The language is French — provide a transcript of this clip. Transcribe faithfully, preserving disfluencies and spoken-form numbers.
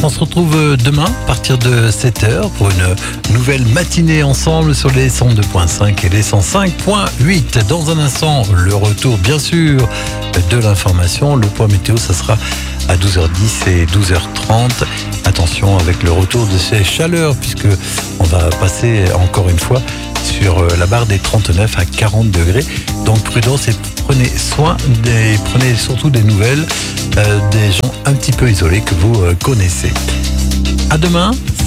On se retrouve demain à partir de sept heures pour une nouvelle matinée ensemble sur les cent deux point cinq et les cent cinq point huit. Dans un instant, le retour bien sûr de l'information. Le point météo, ça sera à douze heures dix et douze heures trente. Attention avec le retour de ces chaleurs puisque on va passer encore une fois sur la barre des trente-neuf à quarante degrés. Donc prudence et prenez soin des, prenez surtout des nouvelles euh, des gens un petit peu isolés que vous euh, connaissez. À demain,